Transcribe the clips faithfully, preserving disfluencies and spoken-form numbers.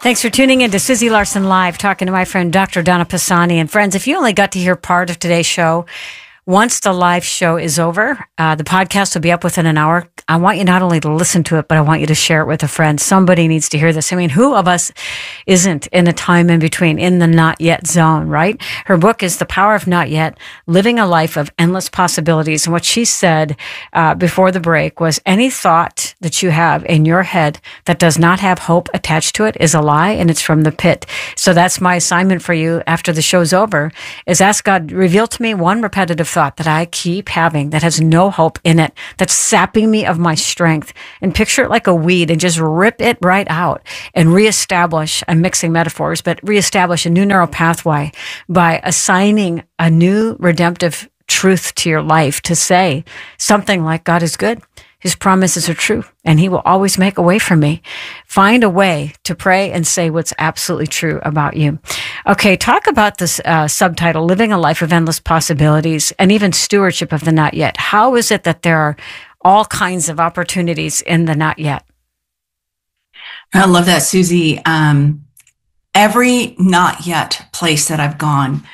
Thanks for tuning in to Susie Larson Live, talking to my friend Doctor Donna Pisani. And friends, if you only got to hear part of today's show, once the live show is over, uh, the podcast will be up within an hour. I want you not only to listen to it, but I want you to share it with a friend. Somebody needs to hear this. I mean, who of us isn't in a time in between, in the not yet zone, right? Her book is The Power of Not Yet, Living a Life of Endless Possibilities. And what she said uh, before the break was, any thought that you have in your head that does not have hope attached to it is a lie, and it's from the pit. So that's my assignment for you after the show's over, is ask God, reveal to me one repetitive thought that I keep having that has no hope in it, that's sapping me of my strength, and picture it like a weed and just rip it right out and reestablish, I'm mixing metaphors, but reestablish a new neural pathway by assigning a new redemptive truth to your life to say something like, God is good. His promises are true, and he will always make a way for me. Find a way to pray and say what's absolutely true about you. Okay, talk about this uh, subtitle, Living a Life of Endless Possibilities, and even Stewardship of the Not Yet. How is it that there are all kinds of opportunities in the not yet? I love that, Susie. Um, every not yet place that I've gone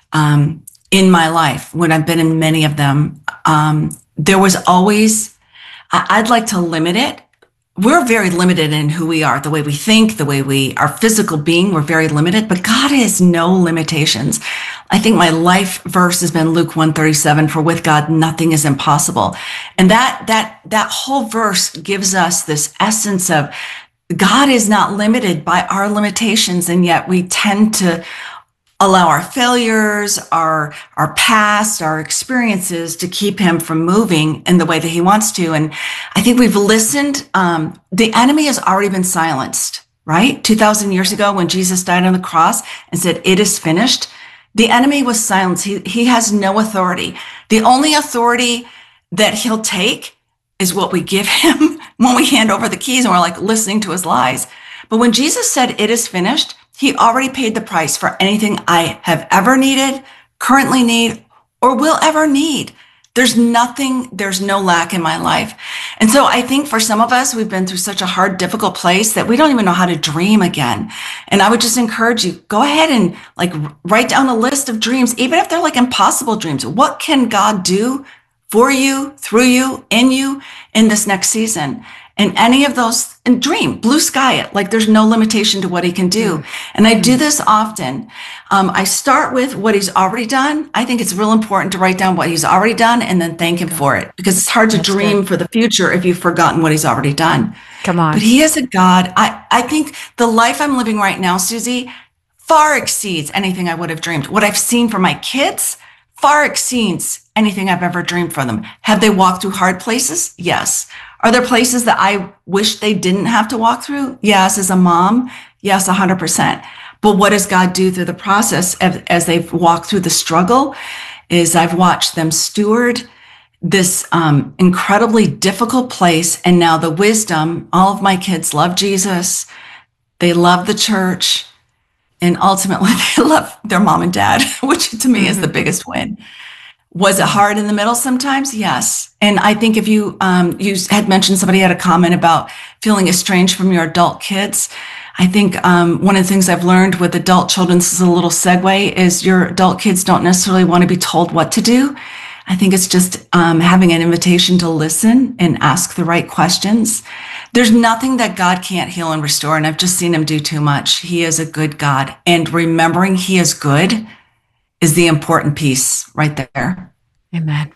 um, in my life, when I've been in many of them, um, there was always, I'd like to limit it. We're very limited in who we are, the way we think, the way we, our physical being, we're very limited, but God has no limitations. I think my life verse has been Luke one thirty-seven, for with God, nothing is impossible. And that, that, that whole verse gives us this essence of God is not limited by our limitations. And yet we tend to allow our failures, our, our past, our experiences to keep him from moving in the way that he wants to. And I think we've listened. Um, the enemy has already been silenced, right? two thousand years ago when Jesus died on the cross and said, it is finished. The enemy was silenced. He, he has no authority. The only authority that he'll take is what we give him when we hand over the keys and we're like listening to his lies. But when Jesus said, it is finished, he already paid the price for anything I have ever needed, currently need, or will ever need. There's nothing, there's no lack in my life. And so I think for some of us, we've been through such a hard, difficult place that we don't even know how to dream again. And I would just encourage you, go ahead and like write down a list of dreams, even if they're like impossible dreams. What can God do for you, through you, in you, in this next season? And any of those, and dream, blue sky it, like there's no limitation to what he can do. And I do this often. Um, I start with what he's already done. I think it's real important to write down what he's already done and then thank him for it, because it's hard to That's dream good. for the future if you've forgotten what he's already done. Come on. But he is a God. I, I think the life I'm living right now, Susie, far exceeds anything I would have dreamed. What I've seen for my kids far exceeds anything I've ever dreamed for them. Have they walked through hard places? Yes. Are there places that I wish they didn't have to walk through? Yes. As a mom, yes, one hundred percent. But what does God do through the process as, as they've walked through the struggle is I've watched them steward this um, incredibly difficult place. And now the wisdom, all of my kids love Jesus. They love the church. And ultimately they love their mom and dad, which to me mm-hmm. is the biggest win. Was it hard in the middle sometimes? Yes. And I think if you, um, you had mentioned somebody had a comment about feeling estranged from your adult kids. I think um, one of the things I've learned with adult children, this is a little segue, is your adult kids don't necessarily want to be told what to do. I think it's just um, having an invitation to listen and ask the right questions. There's nothing that God can't heal and restore, and I've just seen him do too much. He is a good God, and remembering he is good is the important piece right there. Amen.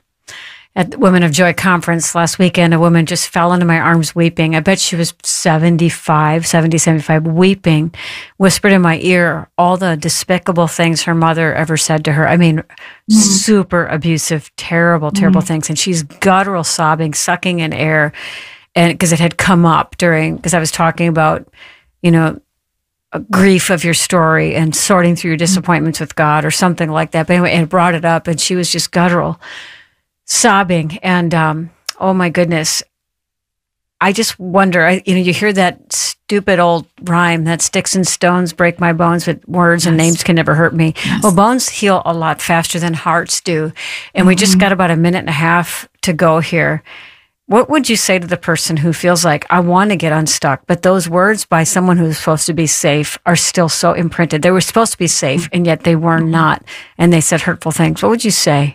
At the Women of Joy conference last weekend, a woman just fell into my arms weeping. I bet she was seventy-five, seventy, seventy-five, weeping, whispered in my ear all the despicable things her mother ever said to her. I mean, mm-hmm. super abusive, terrible, terrible mm-hmm. things. And she's guttural sobbing, sucking in air. And because it had come up during, because I was talking about, you know, grief of your story and sorting through your disappointments with God or something like that. But anyway, it brought it up and she was just guttural, sobbing. And, um, oh my goodness, I just wonder, I, you know, you hear that stupid old rhyme that sticks and stones break my bones, but words yes. and names can never hurt me. Yes. Well, bones heal a lot faster than hearts do. And mm-hmm. we just got about a minute and a half to go here. What would you say to the person who feels like, I want to get unstuck, but those words by someone who's supposed to be safe are still so imprinted? They were supposed to be safe, and yet they were not, and they said hurtful things. What would you say?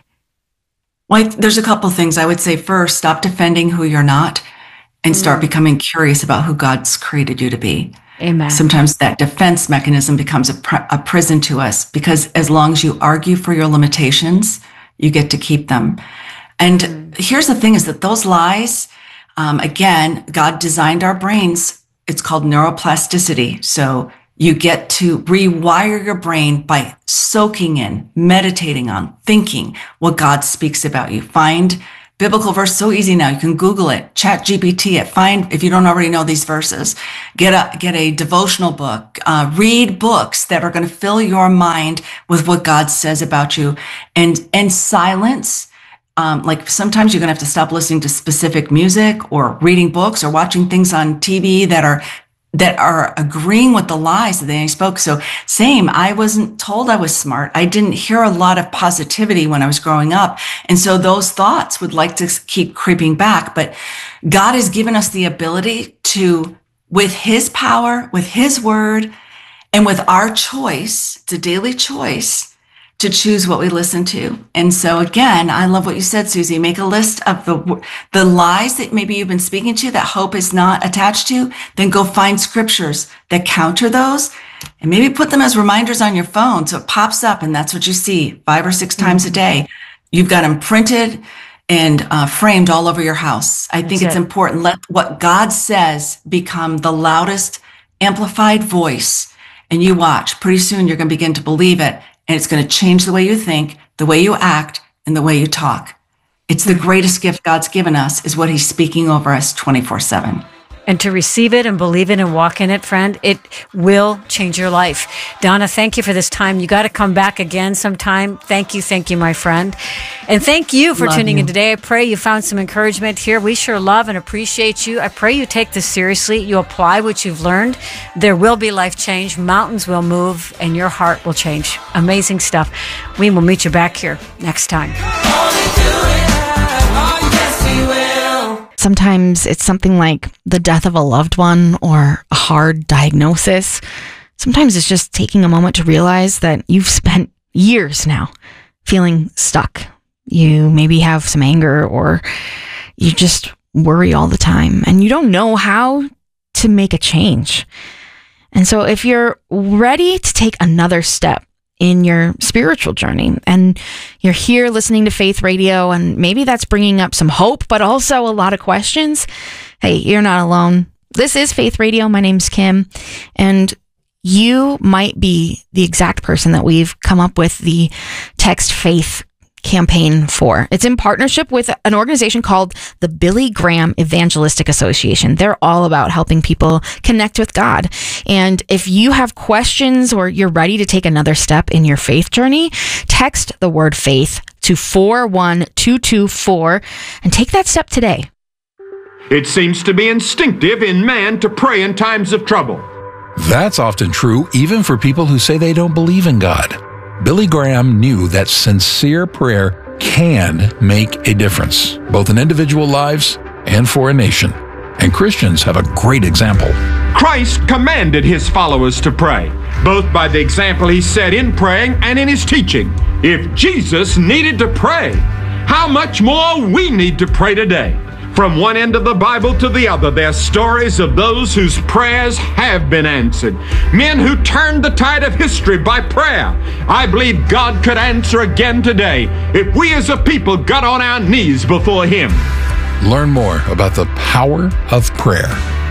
Well, there's a couple things. I would say first, stop defending who you're not and start mm. becoming curious about who God's created you to be. Amen. Sometimes that defense mechanism becomes a, pr- a prison to us, because as long as you argue for your limitations, you get to keep them. And mm. here's the thing is that those lies, um, again, God designed our brains. It's called neuroplasticity. So you get to rewire your brain by soaking in, meditating on, thinking what God speaks about you. Find biblical verse, so easy now. You can Google it, Chat G P T it, find, if you don't already know these verses, get a, get a devotional book, uh, read books that are going to fill your mind with what God says about you, and, and silence. Um, like sometimes you're going to have to stop listening to specific music or reading books or watching things on T V that are that are agreeing with the lies that they spoke. So same, I wasn't told I was smart. I didn't hear a lot of positivity when I was growing up. And so those thoughts would like to keep creeping back. But God has given us the ability to, with his power, with his word, and with our choice, it's a daily choice, to choose what we listen to. And so again, I love what you said, Susie. Make a list of the the lies that maybe you've been speaking to that hope is not attached to. Then go find scriptures that counter those, and maybe put them as reminders on your phone so it pops up and that's what you see five or six times a day. You've got them printed and uh, framed all over your house. I think it's important. Let what God says become the loudest amplified voice, and you watch. Pretty soon you're going to begin to believe it. And it's going to change the way you think, the way you act, and the way you talk. It's the greatest gift God's given us, is what he's speaking over us twenty-four seven. And to receive it and believe it and walk in it, friend, it will change your life. Donna, thank you for this time. You got to come back again sometime. Thank you. Thank you, my friend. And thank you for love tuning you. in today. I pray you found some encouragement here. We sure love and appreciate you. I pray you take this seriously. You apply what you've learned. There will be life change. Mountains will move and your heart will change. Amazing stuff. We will meet you back here next time. Sometimes it's something like the death of a loved one or a hard diagnosis. Sometimes it's just taking a moment to realize that you've spent years now feeling stuck. You maybe have some anger, or you just worry all the time and you don't know how to make a change. And so if you're ready to take another step in your spiritual journey, and you're here listening to Faith Radio, and maybe that's bringing up some hope, but also a lot of questions, hey, you're not alone. This is Faith Radio. My name's Kim, and you might be the exact person that we've come up with the Text Faith campaign for. It's in partnership with an organization called the Billy Graham Evangelistic Association. They're all about helping people connect with God. And if you have questions or you're ready to take another step in your faith journey, text the word faith to four one two two four and take that step today. It seems to be instinctive in man to pray in times of trouble. That's often true even for people who say they don't believe in God. Billy Graham knew that sincere prayer can make a difference, both in individual lives and for a nation. And Christians have a great example. Christ commanded his followers to pray, both by the example he set in praying and in his teaching. If Jesus needed to pray, how much more we need to pray today. From one end of the Bible to the other, there are stories of those whose prayers have been answered. Men who turned the tide of history by prayer. I believe God could answer again today if we as a people got on our knees before him. Learn more about the power of prayer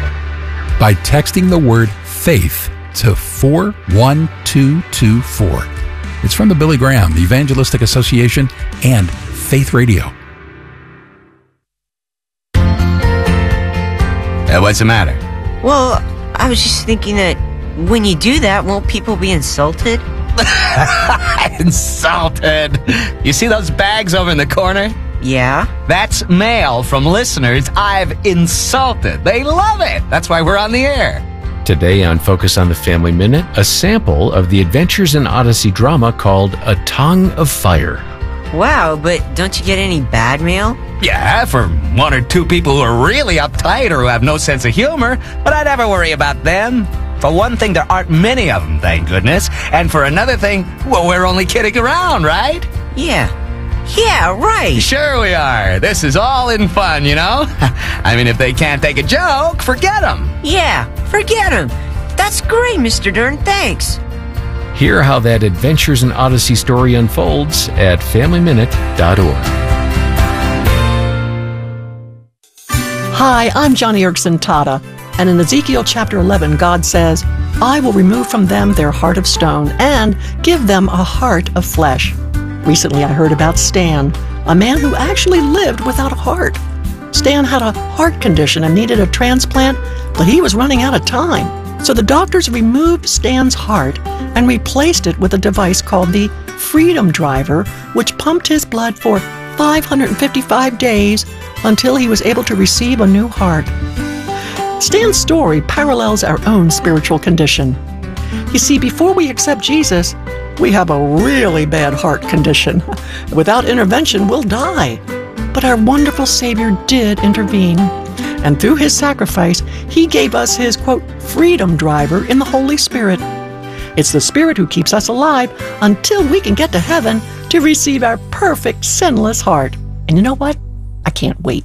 by texting the word faith to four one two two four. It's from the Billy Graham Evangelistic Association and Faith Radio. Uh, what's the matter? Well, I was just thinking that when you do that, won't people be insulted? Insulted? You see those bags over in the corner? Yeah. That's mail from listeners I've insulted. They love it. That's why we're on the air. Today on Focus on the Family Minute, a sample of the Adventures in Odyssey drama called A Tongue of Fire. Wow, but don't you get any bad mail? Yeah, for one or two people who are really uptight or who have no sense of humor, but I never worry about them. For one thing, there aren't many of them, thank goodness. And for another thing, well, we're only kidding around, right? Yeah. Yeah, right. Sure we are. This is all in fun, you know? I mean, if they can't take a joke, forget them. Yeah, forget them. That's great, Mister Dern. Thanks. Hear how that Adventures in Odyssey story unfolds at family minute dot org. Hi, I'm Johnny Erikson Tata, and in Ezekiel chapter eleven, God says, I will remove from them their heart of stone and give them a heart of flesh. Recently, I heard about Stan, a man who actually lived without a heart. Stan had a heart condition and needed a transplant, but he was running out of time. So the doctors removed Stan's heart and replaced it with a device called the Freedom Driver, which pumped his blood for five hundred fifty-five days until he was able to receive a new heart. Stan's story parallels our own spiritual condition. You see, before we accept Jesus, we have a really bad heart condition. Without intervention, we'll die. But our wonderful Savior did intervene. And through his sacrifice, he gave us his, quote, freedom driver in the Holy Spirit. It's the Spirit who keeps us alive until we can get to heaven to receive our perfect, sinless heart. And you know what? I can't wait.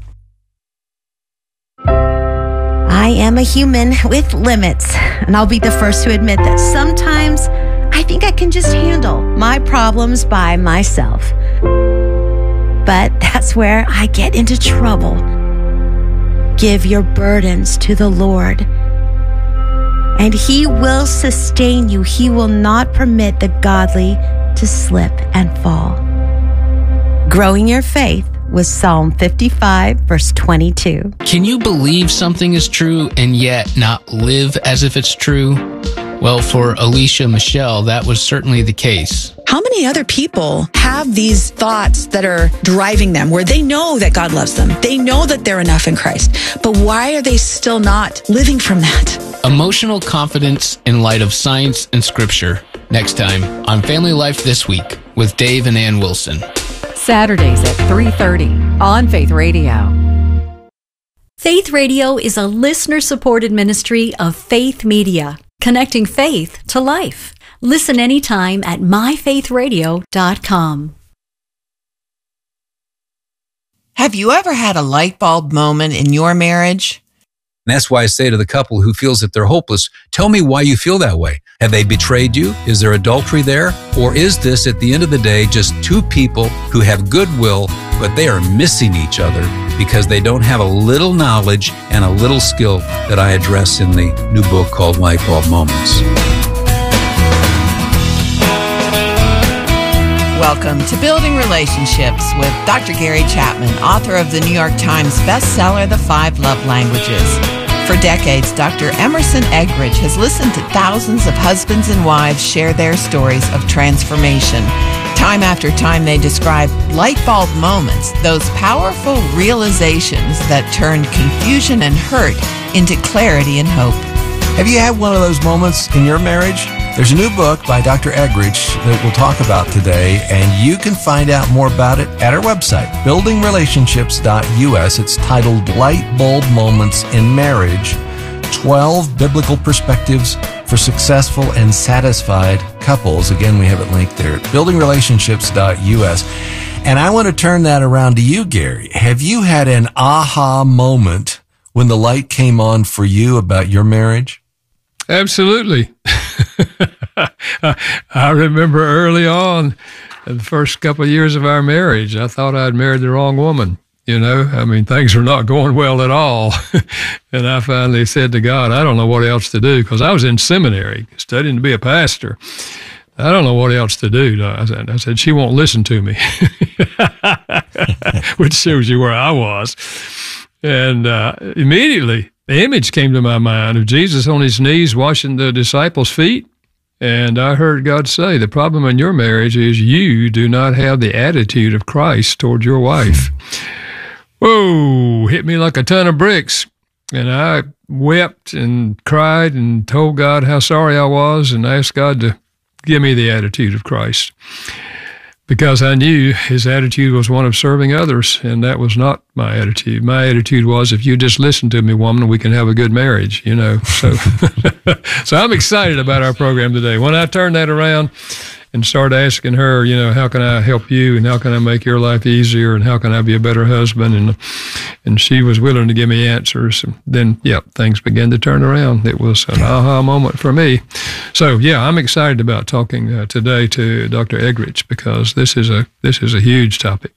I am a human with limits, and I'll be the first to admit that sometimes I think I can just handle my problems by myself. But that's where I get into trouble. Give your burdens to the Lord, and He will sustain you. He will not permit the godly to slip and fall. Growing your faith with Psalm fifty-five, verse twenty-two. Can you believe something is true and yet not live as if it's true? Well, for Alicia Michelle, that was certainly the case. How many other people have these thoughts that are driving them where they know that God loves them? They know that they're enough in Christ. But why are they still not living from that? Emotional confidence in light of science and scripture. Next time on Family Life This Week with Dave and Ann Wilson. Saturdays at three thirty on Faith Radio. Faith Radio is a listener-supported ministry of Faith Media, connecting faith to life. Listen anytime at my faith radio dot com. Have you ever had a light bulb moment in your marriage? And that's why I say to the couple who feels that they're hopeless, tell me why you feel that way. Have they betrayed you? Is there adultery there? Or is this, at the end of the day, just two people who have goodwill, but they are missing each other because they don't have a little knowledge and a little skill that I address in the new book called Light Bulb Moments. Welcome to Building Relationships with Doctor Gary Chapman, author of the New York Times bestseller, The Five Love Languages. For decades, Doctor Emerson Eggridge has listened to thousands of husbands and wives share their stories of transformation. Time after time, they describe light bulb moments, those powerful realizations that turned confusion and hurt into clarity and hope. Have you had one of those moments in your marriage? There's a new book by Doctor Eggridge that we'll talk about today, and you can find out more about it at our website, building relationships dot U S. It's titled Light Bulb Moments in Marriage, twelve Biblical Perspectives for Successful and Satisfied Couples. Again, we have it linked there at building relationships dot U S. And I want to turn that around to you, Gary. Have you had an aha moment when the light came on for you about your marriage? Absolutely. I remember early on, in the first couple of years of our marriage, I thought I'd married the wrong woman. You know, I mean, things were not going well at all. And I finally said to God, I don't know what else to do, because I was in seminary studying to be a pastor. I don't know what else to do. I said, I said, she won't listen to me, which shows you where I was. And uh, immediately, the image came to my mind of Jesus on his knees washing the disciples' feet. And I heard God say, the problem in your marriage is you do not have the attitude of Christ toward your wife. Whoa, hit me like a ton of bricks. And I wept and cried and told God how sorry I was and asked God to give me the attitude of Christ. because I knew his attitude was one of serving others, and that was not my attitude. My attitude was, if you just listen to me, woman, we can have a good marriage, you know. So, so I'm excited about our program today. When I turned that around and started asking her, you know, how can I help you, and how can I make your life easier, and how can I be a better husband, and and she was willing to give me answers. And then, yeah, things began to turn around. It was an aha moment for me. So, yeah, I'm excited about talking uh, today to Doctor Eggerichs, because this is a this is a huge topic.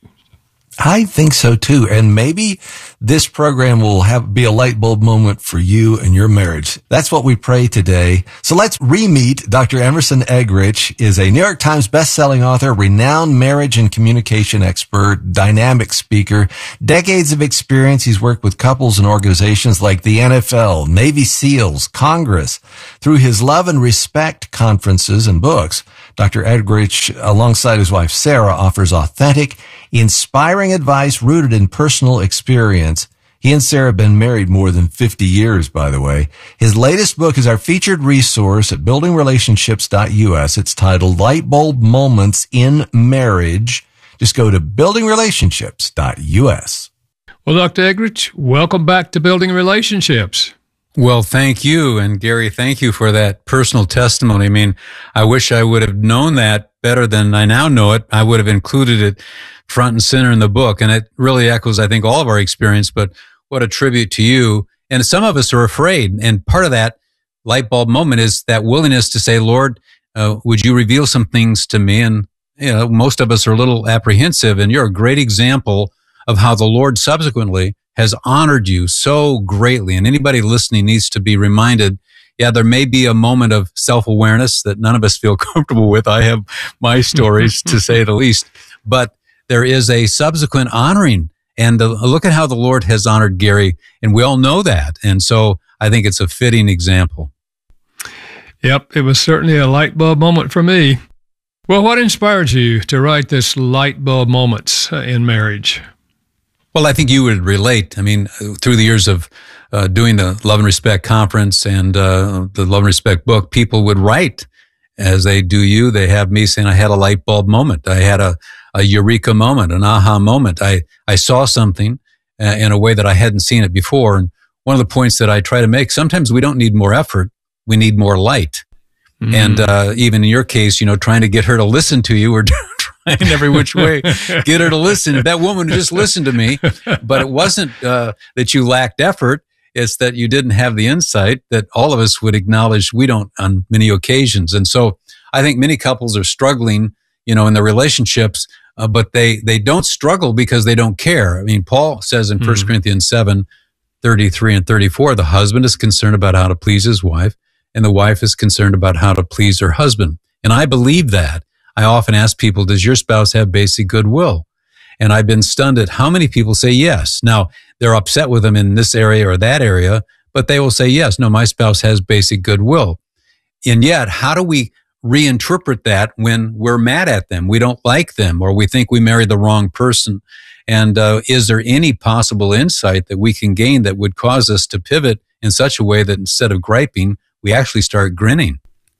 I think so too. And maybe this program will have be a light bulb moment for you and your marriage. That's what we pray today. So let's re-meet Doctor Emerson Eggerichs is a New York Times best-selling author, renowned marriage and communication expert, dynamic speaker, decades of experience. He's worked with couples and organizations like the N F L, Navy SEALs, Congress. Through his Love and Respect conferences and books, Doctor Eggerichs, alongside his wife Sarah, offers authentic, inspiring advice rooted in personal experience. He and Sarah have been married more than fifty years, by the way. His latest book is our featured resource at building relationships dot U S. It's titled Light Bulb Moments in Marriage. Just go to building relationships dot U S. Well, Doctor Eggerichs, welcome back to Building Relationships. Well, thank you. And Gary, thank you for that personal testimony. I mean, I wish I would have known that better than I now know it. I would have included it front and center in the book. And it really echoes, I think, all of our experience, but what a tribute to you. And some of us are afraid. And part of that light bulb moment is that willingness to say, Lord, uh, would you reveal some things to me? And, you know, most of us are a little apprehensive, and you're a great example of how the Lord subsequently has honored you so greatly. And anybody listening needs to be reminded, yeah, there may be a moment of self-awareness that none of us feel comfortable with. I have my stories, to say the least. But there is a subsequent honoring. And the, look at how the Lord has honored Gary. And we all know that. And so I think it's a fitting example. Yep, it was certainly a light bulb moment for me. Well, what inspired you to write this light bulb moments in marriage? Well, I think you would relate. I mean, through the years of uh, doing the Love and Respect conference and uh, the Love and Respect book, people would write as they do you. They have me saying, I had a light bulb moment. I had a, a eureka moment, an aha moment. I, I saw something uh, in a way that I hadn't seen it before. And one of the points that I try to make, sometimes we don't need more effort. We need more light. Mm. And uh, even in your case, you know, trying to get her to listen to you or in every which way, get her to listen. If that woman would just listen to me, but it wasn't uh, that you lacked effort. It's that you didn't have the insight that all of us would acknowledge we don't on many occasions. And so I think many couples are struggling, you know, in their relationships, uh, but they, they don't struggle because they don't care. I mean, Paul says in mm-hmm. First Corinthians seven, thirty-three and thirty-four, the husband is concerned about how to please his wife, and the wife is concerned about how to please her husband. And I believe that. I often ask people, does your spouse have basic goodwill? And I've been stunned at how many people say yes. Now, they're upset with them in this area or that area, but they will say, yes, no, my spouse has basic goodwill. And yet, how do we reinterpret that when we're mad at them? We don't like them, or we think we married the wrong person. And uh, is there any possible insight that we can gain that would cause us to pivot in such a way that instead of griping, we actually start grinning?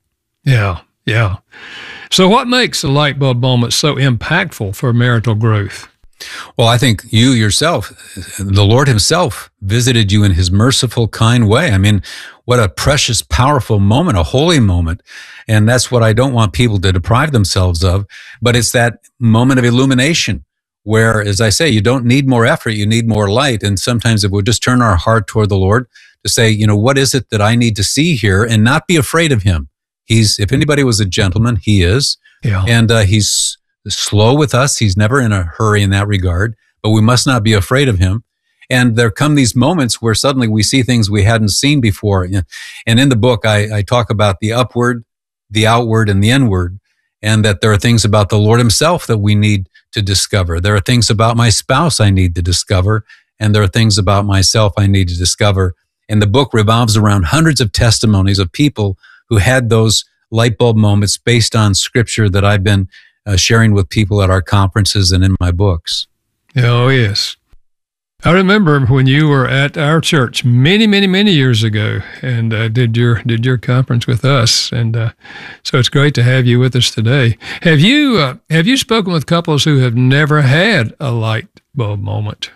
Yeah, yeah. So what makes a light bulb moment so impactful for marital growth? Well, I think you yourself, the Lord himself visited you in his merciful, kind way. I mean, what a precious, powerful moment, a holy moment. And that's what I don't want people to deprive themselves of. But it's that moment of illumination where, as I say, you don't need more effort, you need more light. And sometimes if we just turn our heart toward the Lord to say, you know, what is it that I need to see here, and not be afraid of him. He's, if anybody was a gentleman, he is. Yeah. And uh, he's slow with us. He's never in a hurry in that regard, but we must not be afraid of him. And there come these moments where suddenly we see things we hadn't seen before. And in the book, I, I talk about the upward, the outward, and the inward, and that there are things about the Lord himself that we need to discover. There are things about my spouse I need to discover, and there are things about myself I need to discover. And the book revolves around hundreds of testimonies of people who had those light bulb moments based on scripture that I've been uh, sharing with people at our conferences and in my books. Oh, yes. I remember when you were at our church many, many, many years ago, and uh, did your did your conference with us, and uh, so it's great to have you with us today. Have you uh, have you spoken with couples who have never had a light bulb moment?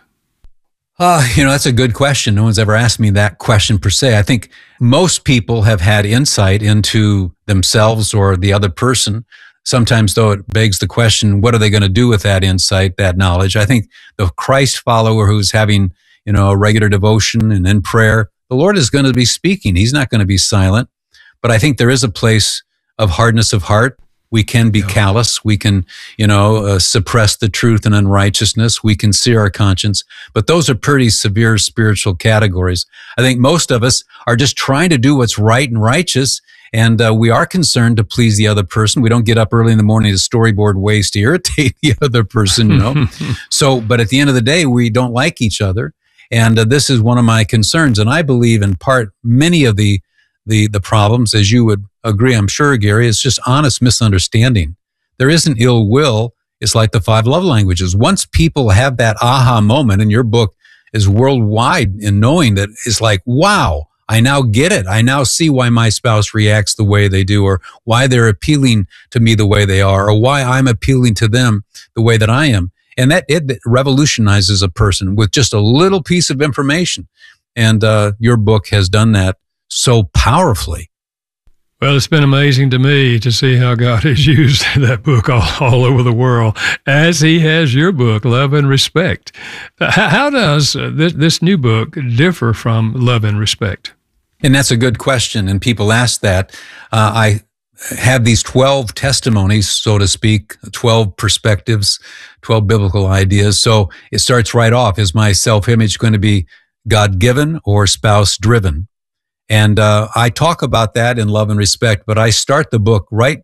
Uh, you know, that's a good question. No one's ever asked me that question per se. I think most people have had insight into themselves or the other person. Sometimes, though, it begs the question, what are they going to do with that insight, that knowledge? I think the Christ follower who's having, you know, a regular devotion and in prayer, the Lord is going to be speaking. He's not going to be silent. But I think there is a place of hardness of heart. We can be callous. We can, you know, uh, suppress the truth and unrighteousness. We can sear our conscience. But those are pretty severe spiritual categories. I think most of us are just trying to do what's right and righteous. And uh, we are concerned to please the other person. We don't get up early in the morning to storyboard ways to irritate the other person, you know. So, but at the end of the day, we don't like each other. And uh, this is one of my concerns. And I believe in part, many of the, the, the problems, as you would agree, I'm sure, Gary, is just honest misunderstanding. There isn't ill will. It's like the five love languages. Once people have that aha moment, and your book is worldwide in knowing that, it's like, wow, I now get it. I now see why my spouse reacts the way they do, or why they're appealing to me the way they are, or why I'm appealing to them the way that I am. And that it revolutionizes a person with just a little piece of information. And uh, your book has done that so powerfully. Well, it's been amazing to me to see how God has used that book all, all over the world, as he has your book, Love and Respect. How, how does uh, this, this new book differ from Love and Respect? And that's a good question, and people ask that. Uh, I have these twelve testimonies, so to speak, twelve perspectives, twelve biblical ideas. So it starts right off. Is my self-image going to be God-given or spouse-driven? And uh, I talk about that in Love and Respect, but I start the book right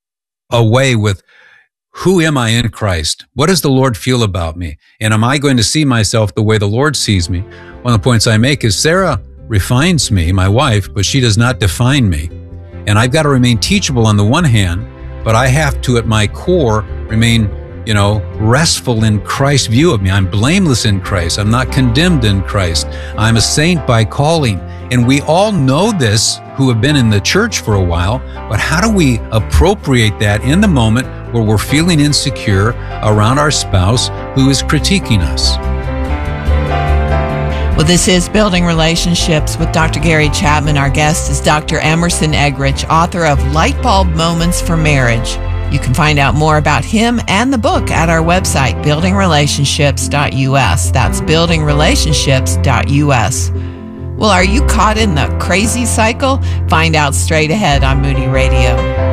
away with, who am I in Christ? What does the Lord feel about me? And am I going to see myself the way the Lord sees me? One of the points I make is Sarah refines me, my wife, but she does not define me. And I've got to remain teachable on the one hand, but I have to, at my core, remain, you know, restful in Christ's view of me. I'm blameless in Christ. I'm not condemned in Christ. I'm a saint by calling. And we all know this who have been in the church for a while, but how do we appropriate that in the moment where we're feeling insecure around our spouse who is critiquing us? Well, this is Building Relationships with Doctor Gary Chapman. Our guest is Doctor Emerson Eggridge, author of Light Bulb Moments for Marriage. You can find out more about him and the book at our website, building relationships dot U S. That's building relationships dot U S. Well, are you caught in the crazy cycle? Find out straight ahead on Moody Radio.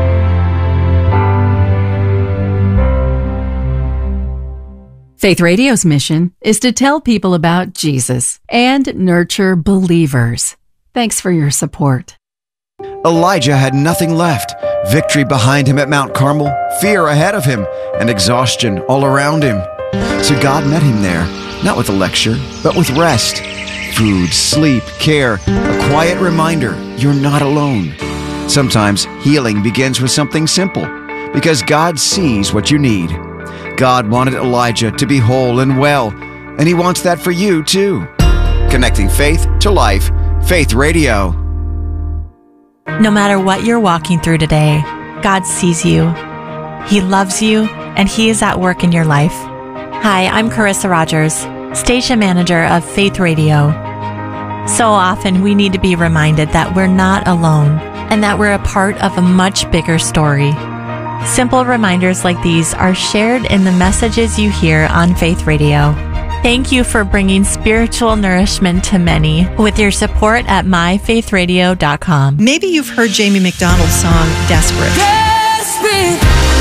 Faith Radio's mission is to tell people about Jesus and nurture believers. Thanks for your support. Elijah had nothing left. Victory behind him at Mount Carmel, fear ahead of him, and exhaustion all around him. So God met him there, not with a lecture, but with rest. Food, sleep, care, a quiet reminder you're not alone. Sometimes healing begins with something simple, because God sees what you need. God wanted Elijah to be whole and well, and he wants that for you too. Connecting faith to life, Faith Radio. No matter what you're walking through today, God sees you. He loves you, and he is at work in your life. Hi, I'm Carissa Rogers, station manager of Faith Radio. So often we need to be reminded that we're not alone and that we're a part of a much bigger story. Simple reminders like these are shared in the messages you hear on Faith Radio. Thank you for bringing spiritual nourishment to many with your support at my faith radio dot com. Maybe you've heard Jamie McDonald's song, Desperate. Desperate.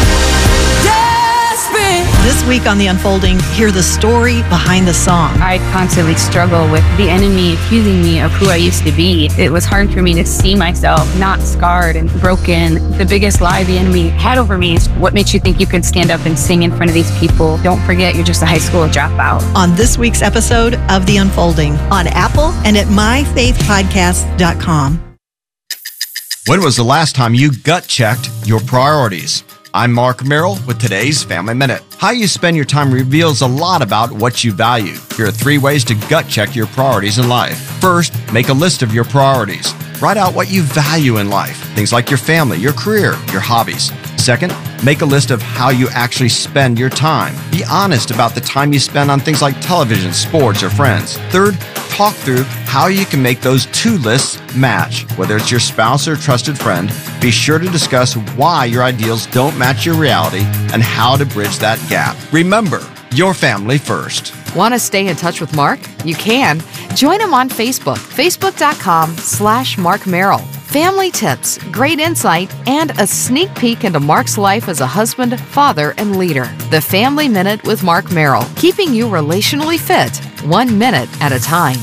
Desperate. This week on The Unfolding, hear the story behind the song. I constantly struggle with the enemy accusing me of who I used to be. It was hard for me to see myself not scarred and broken. The biggest lie the enemy had over me is, what makes you think you can stand up and sing in front of these people? Don't forget, you're just a high school dropout. On this week's episode of The Unfolding on Apple and at my faith podcast dot com. When was the last time you gut checked your priorities? I'm Mark Merrill with today's Family Minute. How you spend your time reveals a lot about what you value. Here are three ways to gut check your priorities in life. First, make a list of your priorities. Write out what you value in life, things like your family, your career, your hobbies. Second, make a list of how you actually spend your time. Be honest about the time you spend on things like television, sports, or friends. Third, talk through how you can make those two lists match. Whether it's your spouse or trusted friend, be sure to discuss why your ideals don't match your reality and how to bridge that gap. Remember, your family first. Want to stay in touch with Mark? You can. Join him on Facebook, facebook.com slash Mark Merrill. Family tips, great insight, and a sneak peek into Mark's life as a husband, father, and leader. The Family Minute with Mark Merrill, keeping you relationally fit, one minute at a time.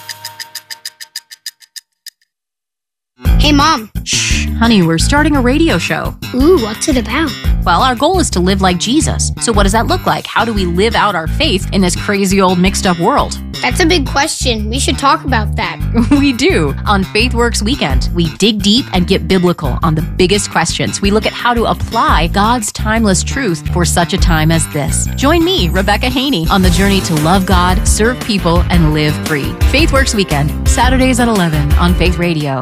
Hey, Mom. Shh, honey, we're starting a radio show. Ooh, what's it about? Well, our goal is to live like Jesus. So what does that look like? How do we live out our faith in this crazy old mixed up world? That's a big question. We should talk about that. We do. On FaithWorks Weekend, we dig deep and get biblical on the biggest questions. We look at how to apply God's timeless truth for such a time as this. Join me, Rebecca Haney, on the journey to love God, serve people, and live free. FaithWorks Weekend, Saturdays at eleven on Faith Radio.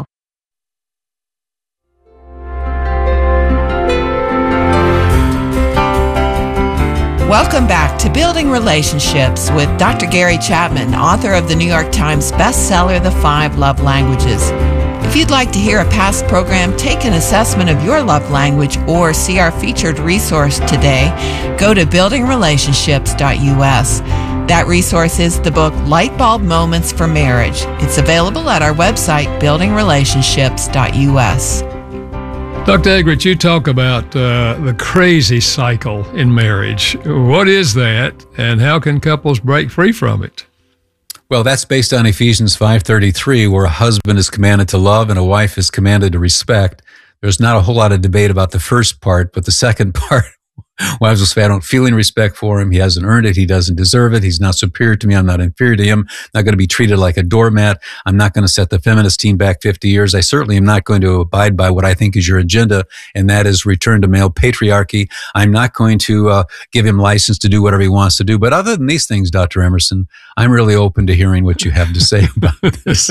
Welcome back to Building Relationships with Doctor Gary Chapman, author of the New York Times bestseller, The Five Love Languages. If you'd like to hear a past program, take an assessment of your love language, or see our featured resource today, go to building relationships dot U S. That resource is the book Lightbulb Moments for Marriage. It's available at our website, building relationships dot U S. Doctor Eggerichs, you talk about uh, the crazy cycle in marriage. What is that, and how can couples break free from it? Well, that's based on Ephesians five thirty-three, where a husband is commanded to love and a wife is commanded to respect. There's not a whole lot of debate about the first part, but the second part, wives will say, I don't feel any respect for him. He hasn't earned it. He doesn't deserve it. He's not superior to me. I'm not inferior to him. I'm not going to be treated like a doormat. I'm not going to set the feminist team back fifty years. I certainly am not going to abide by what I think is your agenda, and that is return to male patriarchy. I'm not going to uh, give him license to do whatever he wants to do. But other than these things, Doctor Emerson, I'm really open to hearing what you have to say about this.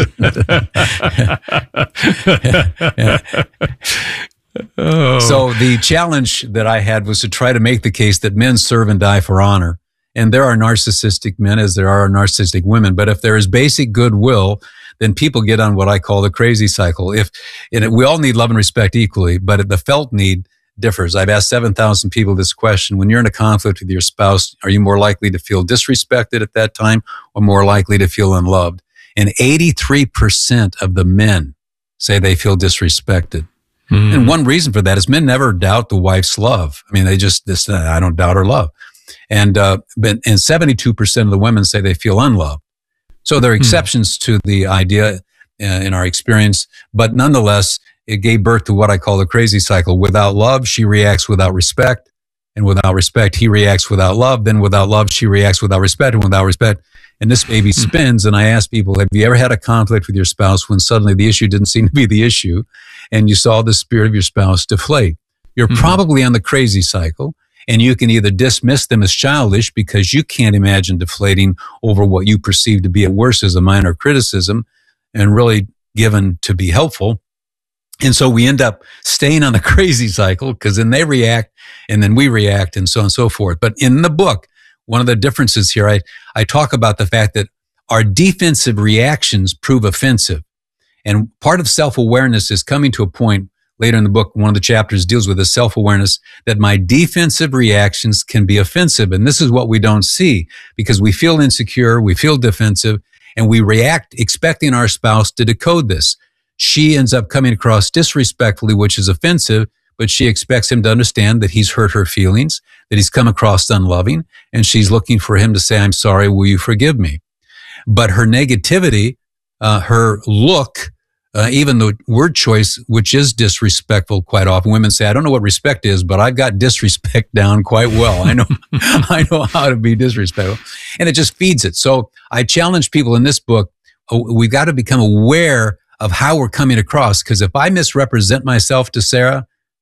Oh. So the challenge that I had was to try to make the case that men serve and die for honor. And there are narcissistic men as there are narcissistic women. But if there is basic goodwill, then people get on what I call the crazy cycle. If and we all need love and respect equally, but the felt need differs. I've asked seven thousand people this question. When you're in a conflict with your spouse, are you more likely to feel disrespected at that time or more likely to feel unloved? And eighty-three percent of the men say they feel disrespected. Mm. And one reason for that is men never doubt the wife's love. I mean, they just, this, I don't doubt her love. And, uh, but, and seventy-two percent of the women say they feel unloved. So there are exceptions mm. to the idea uh, in our experience, but nonetheless, it gave birth to what I call the crazy cycle. Without love, she reacts without respect. And without respect, he reacts without love. Then without love, she reacts without respect. And without respect, and this baby spins. And I ask people, have you ever had a conflict with your spouse when suddenly the issue didn't seem to be the issue and you saw the spirit of your spouse deflate? You're mm-hmm. probably on the crazy cycle, and you can either dismiss them as childish because you can't imagine deflating over what you perceive to be at worst as a minor criticism and really given to be helpful. And so we end up staying on the crazy cycle because then they react and then we react and so on and so forth. But in the book, one of the differences here, I, I talk about the fact that our defensive reactions prove offensive. And part of self-awareness is coming to a point later in the book, one of the chapters deals with the self-awareness that my defensive reactions can be offensive. And this is what we don't see because we feel insecure, we feel defensive, and we react expecting our spouse to decode this. She ends up coming across disrespectfully, which is offensive, but she expects him to understand that he's hurt her feelings, that he's come across unloving, and she's looking for him to say, I'm sorry, will you forgive me? But her negativity, uh, her look, uh, even the word choice, which is disrespectful quite often. Women say, I don't know what respect is, but I've got disrespect down quite well. I know, I know how to be disrespectful. And it just feeds it. So I challenge people in this book, uh, we've got to become aware of how we're coming across. Because if I misrepresent myself to Sarah,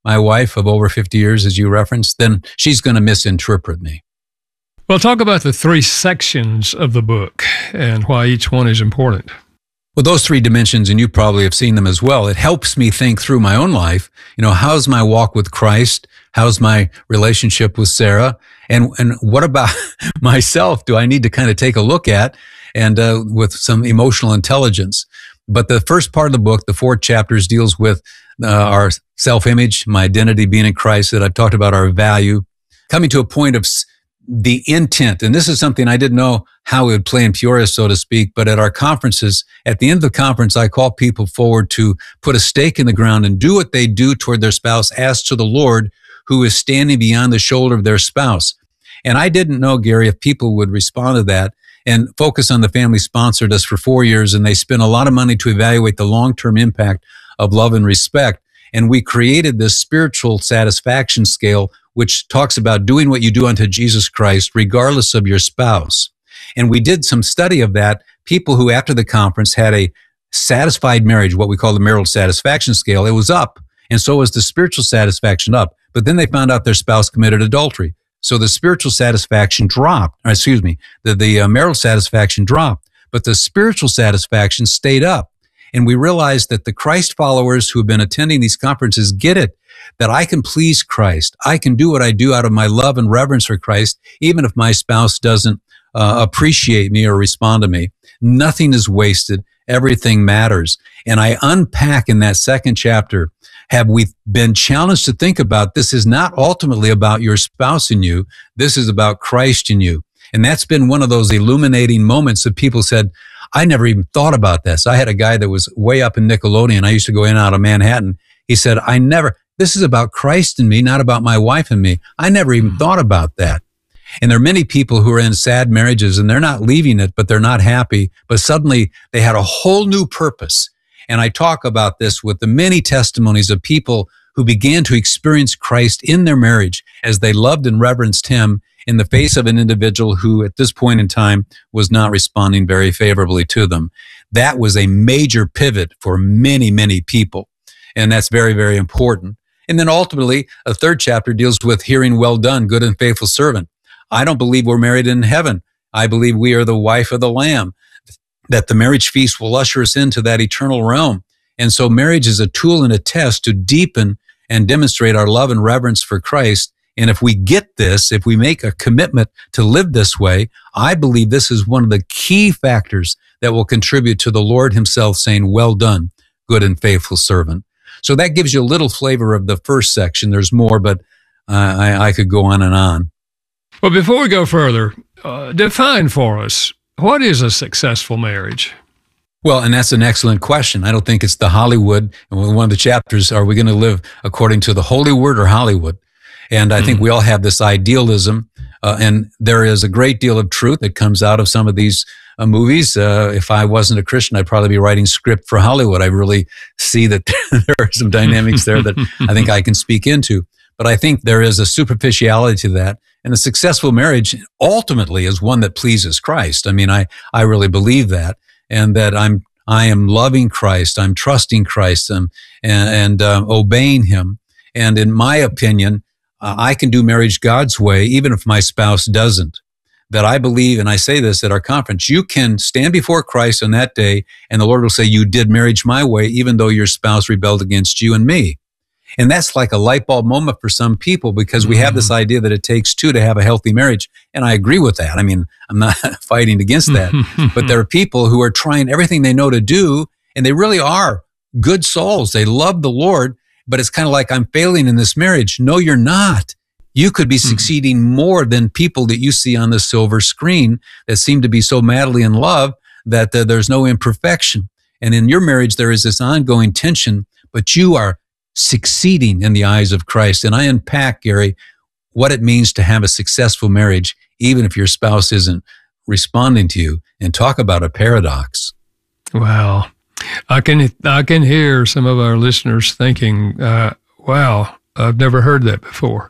my wife of over fifty years, as you referenced, then she's going to misinterpret me. Well, talk about the three sections of the book and why each one is important. Well, those three dimensions, and you probably have seen them as well, it helps me think through my own life. You know, how's my walk with Christ? How's my relationship with Sarah? And and what about myself do I need to kind of take a look at and uh, with some emotional intelligence? But the first part of the book, the four chapters, deals with uh, our self-image, my identity being in Christ, that I've talked about our value, coming to a point of the intent. And this is something I didn't know how it would play in Peoria, so to speak, but at our conferences, at the end of the conference, I call people forward to put a stake in the ground and do what they do toward their spouse as to the Lord, who is standing beyond the shoulder of their spouse. And I didn't know, Gary, if people would respond to that. And Focus on the Family sponsored us for four years, and they spent a lot of money to evaluate the long-term impact of love and respect. And we created this spiritual satisfaction scale, which talks about doing what you do unto Jesus Christ, regardless of your spouse. And we did some study of that. People who, after the conference, had a satisfied marriage, what we call the marital satisfaction scale, it was up. And so was the spiritual satisfaction up. But then they found out their spouse committed adultery. So the spiritual satisfaction dropped, or excuse me, the, the uh, marital satisfaction dropped, but the spiritual satisfaction stayed up. And we realized that the Christ followers who have been attending these conferences get it, that I can please Christ. I can do what I do out of my love and reverence for Christ, even if my spouse doesn't uh, appreciate me or respond to me. Nothing is wasted. Everything matters. And I unpack in that second chapter, have we been challenged to think about this is not ultimately about your spouse in you. This is about Christ in you. And that's been one of those illuminating moments that people said, I never even thought about this. I had a guy that was way up in Nickelodeon. I used to go in and out of Manhattan. He said, I never, this is about Christ in me, not about my wife and me. I never even thought about that. And there are many people who are in sad marriages and they're not leaving it, but they're not happy. But suddenly they had a whole new purpose. And I talk about this with the many testimonies of people who began to experience Christ in their marriage as they loved and reverenced him in the face of an individual who at this point in time was not responding very favorably to them. That was a major pivot for many, many people. And that's very, very important. And then ultimately, a third chapter deals with hearing, well done, good and faithful servant. I don't believe we're married in heaven. I believe we are the wife of the Lamb, that the marriage feast will usher us into that eternal realm. And so marriage is a tool and a test to deepen and demonstrate our love and reverence for Christ. And if we get this, if we make a commitment to live this way, I believe this is one of the key factors that will contribute to the Lord himself saying, well done, good and faithful servant. So that gives you a little flavor of the first section. There's more, but uh, I, I could go on and on. Well, before we go further, uh, define for us, what is a successful marriage? Well, and that's an excellent question. I don't think it's the Hollywood. And one of the chapters, are we going to live according to the Holy Word or Hollywood? And I mm-hmm. think we all have this idealism. Uh, and there is a great deal of truth that comes out of some of these uh, movies. Uh, if I wasn't a Christian, I'd probably be writing script for Hollywood. I really see that there are some dynamics there that I think I can speak into. But I think there is a superficiality to that. And a successful marriage ultimately is one that pleases Christ. I mean, I, I really believe that, and that I'm, I am loving Christ. I'm trusting Christ and, and, and uh, obeying him. And in my opinion, uh, I can do marriage God's way, even if my spouse doesn't. That I believe, and I say this at our conference, you can stand before Christ on that day and the Lord will say, you did marriage my way, even though your spouse rebelled against you and me. And that's like a light bulb moment for some people, because we have this idea that it takes two to have a healthy marriage. And I agree with that. I mean, I'm not fighting against that, but there are people who are trying everything they know to do, and they really are good souls. They love the Lord, but it's kind of like, I'm failing in this marriage. No, you're not. You could be succeeding more than people that you see on the silver screen that seem to be so madly in love that uh, there's no imperfection. And in your marriage, there is this ongoing tension, but you are succeeding in the eyes of Christ. And I unpack, Gary, what it means to have a successful marriage, even if your spouse isn't responding to you, and talk about a paradox. Wow. I can, I can hear some of our listeners thinking, uh, wow, I've never heard that before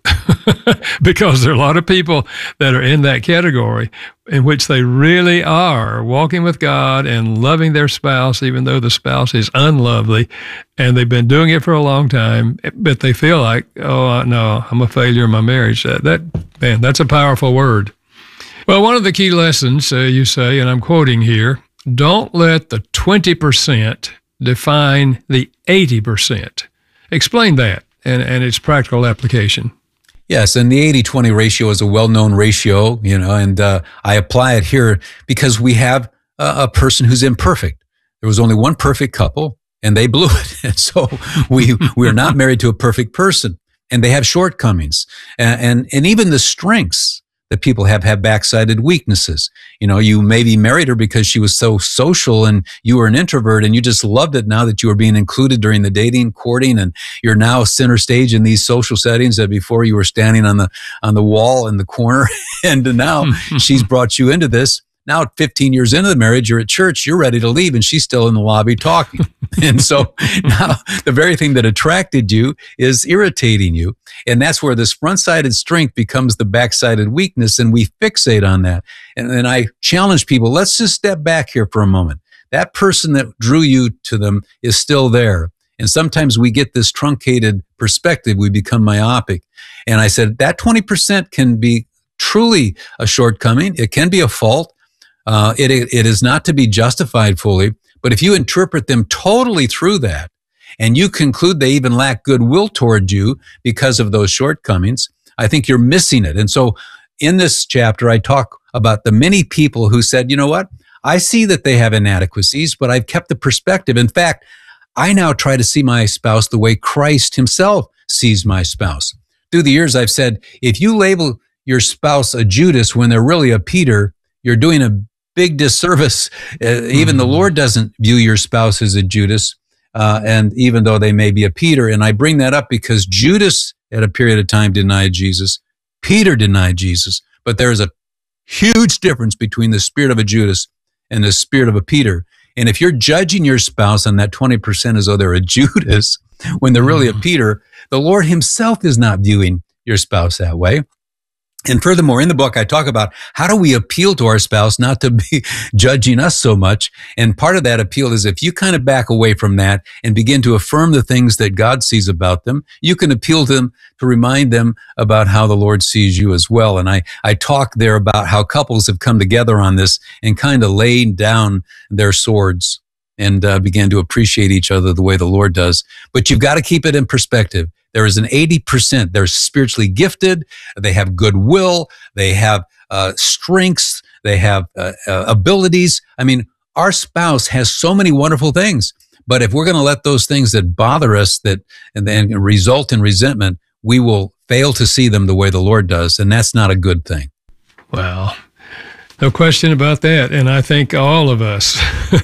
because there are a lot of people that are in that category in which they really are walking with God and loving their spouse, even though the spouse is unlovely, and they've been doing it for a long time, but they feel like, oh, no, I'm a failure in my marriage. That, that man, that's a powerful word. Well, one of the key lessons, uh, you say, and I'm quoting here, don't let the twenty percent define the eighty percent. Explain that and, and its practical application. Yes, and the eighty twenty ratio is a well-known ratio, you know, and uh, I apply it here because we have a, a person who's imperfect. There was only one perfect couple, and they blew it. And so we we are not married to a perfect person, and they have shortcomings. And, and, and even the strengths that people have have backsided weaknesses. You know, you maybe married her because she was so social and you were an introvert and you just loved it now that you were being included during the dating, courting, and you're now center stage in these social settings that before you were standing on the, on the wall in the corner. And now she's brought you into this. Now, fifteen years into the marriage, you're at church, you're ready to leave, and she's still in the lobby talking. And so now the very thing that attracted you is irritating you. And that's where this front-sided strength becomes the back-sided weakness, and we fixate on that. And then I challenge people, let's just step back here for a moment. That person that drew you to them is still there. And sometimes we get this truncated perspective, we become myopic. And I said, that twenty percent can be truly a shortcoming. It can be a fault. Uh, it, it is not to be justified fully, but if you interpret them totally through that and you conclude they even lack goodwill toward you because of those shortcomings, I think you're missing it. And so in this chapter, I talk about the many people who said, you know what? I see that they have inadequacies, but I've kept the perspective. In fact, I now try to see my spouse the way Christ himself sees my spouse. Through the years, I've said, if you label your spouse a Judas when they're really a Peter, you're doing a big disservice. Uh, even the Lord doesn't view your spouse as a Judas, uh, and even though they may be a Peter. And I bring that up because Judas, at a period of time, denied Jesus. Peter denied Jesus. But there is a huge difference between the spirit of a Judas and the spirit of a Peter. And if you're judging your spouse on that twenty percent as though they're a Judas, when they're really a Peter, the Lord himself is not viewing your spouse that way. And furthermore, in the book, I talk about how do we appeal to our spouse not to be judging us so much. And part of that appeal is if you kind of back away from that and begin to affirm the things that God sees about them, you can appeal to them to remind them about how the Lord sees you as well. And I, I talk there about how couples have come together on this and kind of laid down their swords and uh, began to appreciate each other the way the Lord does. But you've got to keep it in perspective. There is an eighty percent. They're spiritually gifted. They have goodwill. They have uh, strengths. They have uh, uh, abilities. I mean, our spouse has so many wonderful things. But if we're going to let those things that bother us that and then result in resentment, we will fail to see them the way the Lord does. And that's not a good thing. Wow. No question about that. And I think all of us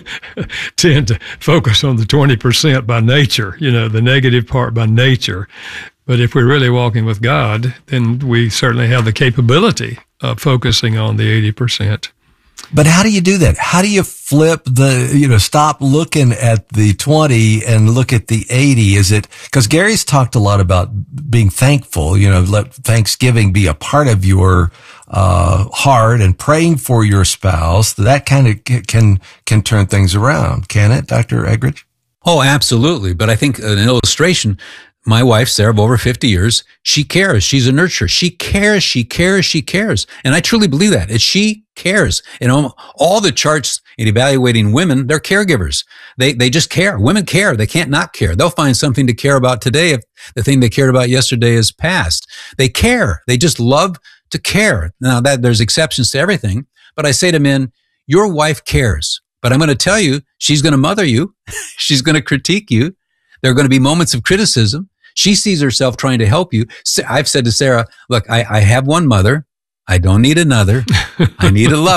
tend to focus on the twenty percent by nature, you know, the negative part by nature. But if we're really walking with God, then we certainly have the capability of focusing on the eighty percent. But how do you do that? How do you flip the, you know, stop looking at the twenty and look at the eighty? Is it, because Gary's talked a lot about being thankful, you know, let Thanksgiving be a part of your uh heart and praying for your spouse. That kind of can, can turn things around, can it, Doctor Egridge? Oh, absolutely. But I think an illustration, my wife, Sarah, of over fifty years, she cares. She's a nurturer. She cares, she cares, she cares. And I truly believe that. It's she cares. And all the charts in evaluating women, they're caregivers. They they just care. Women care. They can't not care. They'll find something to care about today if the thing they cared about yesterday is past. They care. They just love to care. Now, that there's exceptions to everything. But I say to men, your wife cares. But I'm going to tell you, she's going to mother you. She's going to critique you. There are going to be moments of criticism. She sees herself trying to help you. I've said to Sarah, look, I, I have one mother. I don't need another. I need a lover.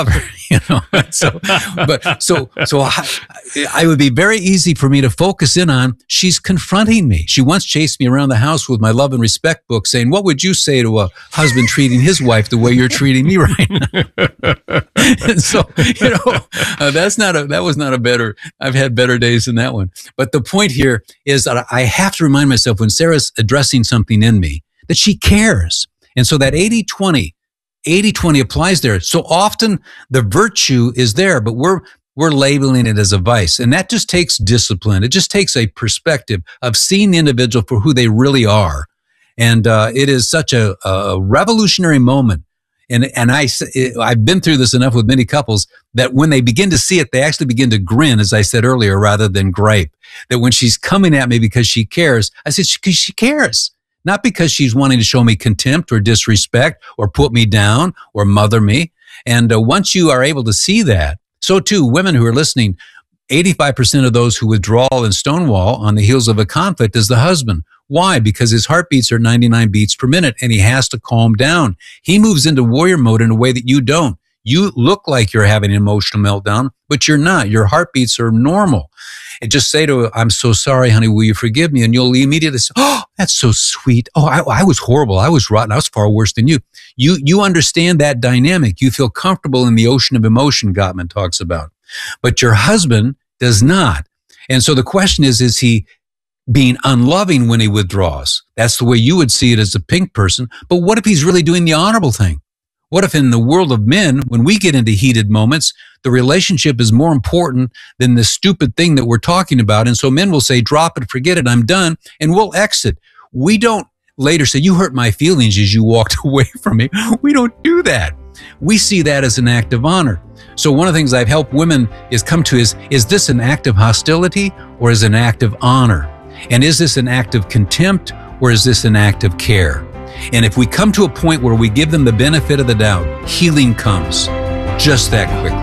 You know, so, but so, so I, I would be very easy for me to focus in on, she's confronting me. She once chased me around the house with my love and respect book saying, what would you say to a husband treating his wife the way you're treating me right now? And so, you know, uh, that's not a, that was not a better, I've had better days than that one. But the point here is that I have to remind myself when Sarah's addressing something in me that she cares. And so that eighty twenty, eighty twenty applies there. So often the virtue is there, but we're, we're labeling it as a vice. And that just takes discipline. It just takes a perspective of seeing the individual for who they really are. And, uh, it is such a, a revolutionary moment. And, and I, I've been through this enough with many couples that when they begin to see it, they actually begin to grin, as I said earlier, rather than gripe. That when she's coming at me because she cares, I said, because she cares. Not because she's wanting to show me contempt or disrespect or put me down or mother me. And uh, once you are able to see that, so too, women who are listening, eighty-five percent of those who withdraw and stonewall on the heels of a conflict is the husband. Why? Because his heartbeats are ninety-nine beats per minute and he has to calm down. He moves into warrior mode in a way that you don't. You look like you're having an emotional meltdown, but you're not. Your heartbeats are normal. And just say to her, I'm so sorry, honey, will you forgive me? And you'll immediately say, oh, that's so sweet. Oh, I, I was horrible. I was rotten. I was far worse than you. You, you understand that dynamic. You feel comfortable in the ocean of emotion Gottman talks about, but your husband does not. And so the question is, is he being unloving when he withdraws? That's the way you would see it as a pink person. But what if he's really doing the honorable thing? What if in the world of men, when we get into heated moments, the relationship is more important than the stupid thing that we're talking about? And so men will say, drop it, forget it, I'm done, and we'll exit. We don't later say, you hurt my feelings as you walked away from me. We don't do that. We see that as an act of honor. So one of the things I've helped women is come to is, is this an act of hostility or is it an act of honor? And is this an act of contempt or is this an act of care? And if we come to a point where we give them the benefit of the doubt, healing comes just that quickly.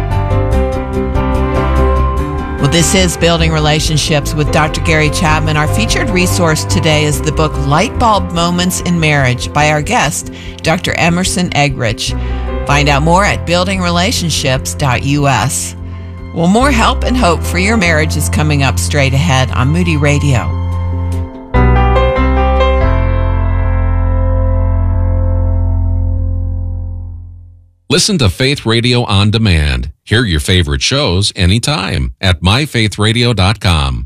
Well, this is Building Relationships with Doctor Gary Chapman. Our featured resource today is the book Lightbulb Moments in Marriage by our guest, Doctor Emerson Eggerichs. Find out more at building relationships dot U S. Well, more help and hope for your marriage is coming up straight ahead on Moody Radio. Listen to Faith Radio on demand. Hear your favorite shows anytime at my faith radio dot com.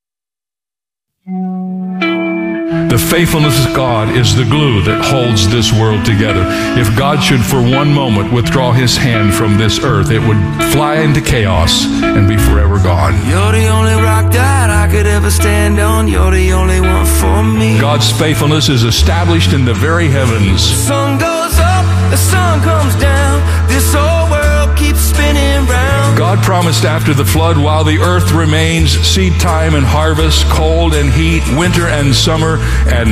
The faithfulness of God is the glue that holds this world together. If God should for one moment withdraw his hand from this earth, it would fly into chaos and be forever gone. You're the only rock that I could ever stand on. You're the only one for me. God's faithfulness is established in the very heavens. The sun goes up, the sun comes down. This whole world keeps spinning round. God promised after the flood, while the earth remains, seed time and harvest, cold and heat, winter and summer, and